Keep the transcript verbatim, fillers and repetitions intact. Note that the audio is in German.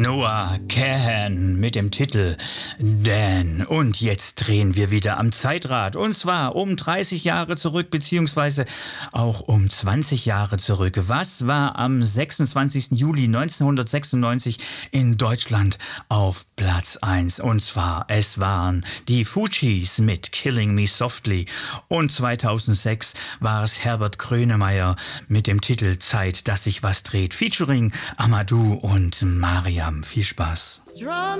Noah Kahan mit dem Titel Dan. Und jetzt drehen wir wieder am Zeitrad. Und zwar um dreißig Jahre zurück, beziehungsweise auch um zwanzig Jahre zurück. Was war am sechsundzwanzigsten Juli neunzehnhundertsechsundneunzig in Deutschland auf Platz eins? Und zwar, es waren die Fugees mit Killing Me Softly. Und zweitausendsechs war es Herbert Grönemeyer mit dem Titel Zeit, dass sich was dreht, featuring Amadou und Mariam. Viel Spaß.